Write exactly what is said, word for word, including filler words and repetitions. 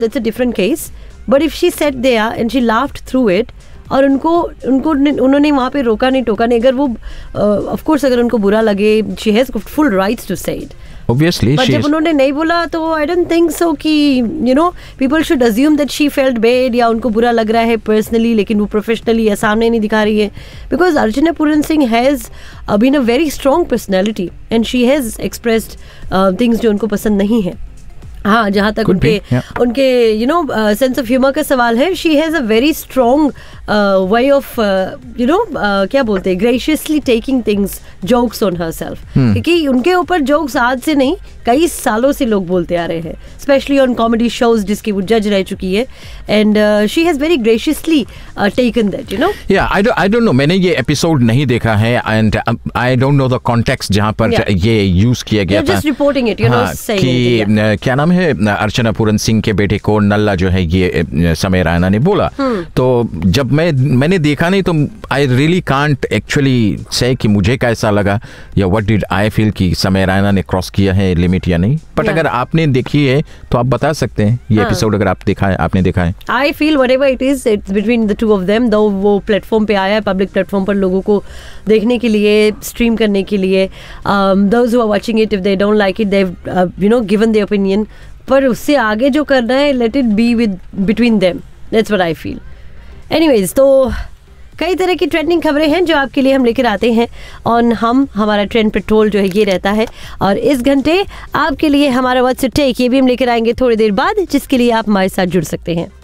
that's a different case. But if she sat there and she laughed through it, और उनको उनको उन्होंने वहाँ पे रोका नहीं टोका नहीं, अगर वो ऑफ कोर्स अगर उनको बुरा लगे, she has full rights to say it. Obviously, but जब उन्होंने नहीं बोला तो I don't think so कि you know people should assume that she felt bad या उनको बुरा लग रहा है personally, लेकिन वो professionally या सामने नहीं दिखा रही है. Because Archana Puran Singh has uh, been a very strong personality and she has expressed uh, things जो उनको पसंद नहीं है. हाँ, जहाँ तक उनके उनके you know sense of humour का सवाल है, she has a very strong way of you know क्या बोलते हैं, graciously taking things, jokes on her self. क्योंकि उनके ऊपर जोक्स आज से नहीं, कई सालों से लोग बोलते आ रहे हैं, स्पेशली ऑन कॉमेडी शोज जिसकी वो जज रह चुकी है. And she has very graciously taken that, you know. या I don't I don't know, मैंने ये एपिसोड नहीं देखा है and I don't know the context जहाँ पर yeah. ये यूज किया गया था. Just reporting it, you know, कि क्या नाम है, अर्चना पूरन सिंह के बेटे को नल्ला जो है ये समय रैना ने बोला. hmm. तो जब मैं मैंने देखा नहीं तो आई रियली कांट एक्चुअली से कि मुझे कैसा लगा या व्हाट डिड आई फील कि समय रैना ने क्रॉस किया है लिमिट या नहीं. But yeah. अगर आपने देखी है तो आप बता सकते हैं ये एपिसोड, अगर आप देखा है, आपने देखा है. I feel whatever it is, it's between the two of them. दो वो प्लेटफॉर्म पे आया है, पब्लिक प्लेटफॉर्म पर लोगों को देखने के लिए, स्ट्रीम करने के लिए. Those who are watching it, if they don't like it, they have you know given their opinion. पर उससे आगे जो करना है, let it be with between them. That's what I feel. Anyways, तो कई तरह की ट्रेंडिंग खबरें हैं जो आपके लिए हम लेकर आते हैं ऑन हम. हमारा ट्रेंड पेट्रोल जो है ये रहता है, और इस घंटे आपके लिए हमारा व्हाट्स टेक ये भी हम लेकर आएंगे थोड़ी देर बाद, जिसके लिए आप हमारे साथ जुड़ सकते हैं.